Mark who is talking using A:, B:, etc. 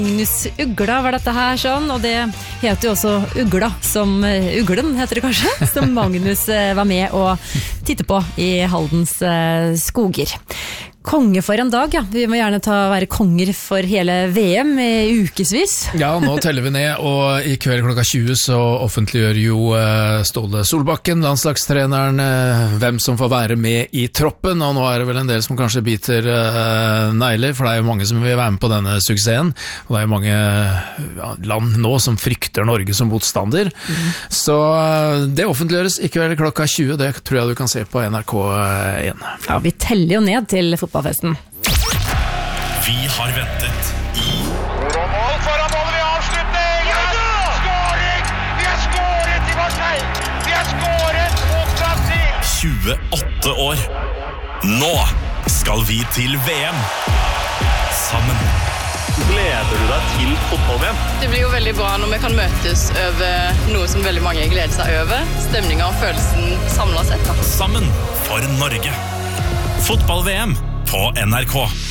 A: Magnus Ugla var dette her sånn, og det heter jo også Ugla, som Uglen heter det kanskje, som Magnus var med å titte på i Haldens skoger. Konge for en dag, ja. Vi må gjerne være konger for hele VM i ukesvis.
B: Ja, nå teller vi ned, og i kveld klokka 20 så offentliggjør jo Ståle Solbakken, landslagstreneren, hvem som får være med i troppen, og nå er det vel en del som kanskje biter negler, for det er jo mange som vil være med på denne suksessen, og det er jo mange land nå som frykter Norge som motstander. Så det offentliggjøres i kveld klokka 20, det tror jeg du kan se på NRK1.
A: Ja, vi teller jo ned til fotballfesten.
C: Vi har ventet i
D: mål foran målet ved avslutning! Ja! Skåring! Vi har skåret i Marseille! Vi har skåret mot Brasil!
C: 28 år. Nå skal vi til VM. Sammen.
E: Gleder du deg til fotball-VM?
F: Det blir jo veldig bra når vi kan møtes over noe som veldig mange gleder seg over. Stemningen og følelsen samlet sett.
C: Sammen for Norge. Fotball-VM på NRK.